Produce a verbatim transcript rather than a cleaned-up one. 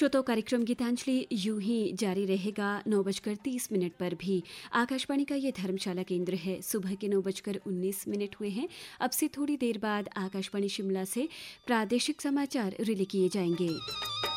श्रोताओं, कार्यक्रम गीतांजलि यूं ही जारी रहेगा नौ बजकर तीस मिनट पर भी। आकाशवाणी का ये धर्मशाला केंद्र है। सुबह के नौ बजकर उन्नीस मिनट हुए हैं। अब से थोड़ी देर बाद आकाशवाणी शिमला से प्रादेशिक समाचार रिले किए जाएंगे।